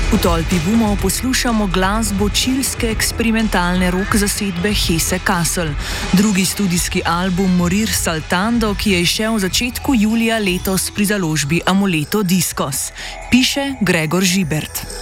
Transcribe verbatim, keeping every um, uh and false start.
V Tolpi Bumov poslušamo glasbo čilske eksperimentalne rock zasedbe Hesse Kassel, drugi studijski album Morir Saltando, ki je izšel v začetku julija letos pri založbi Amuleto Discos. Piše Gregor Žibert.